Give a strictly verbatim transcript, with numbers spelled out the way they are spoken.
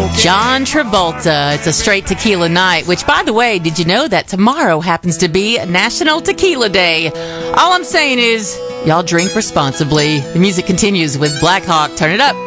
John Travolta. It's a straight tequila night, which, by the way, did you know that tomorrow happens to be National Tequila Day? All I'm saying is, y'all drink responsibly. The music continues with Black Hawk. Turn it up.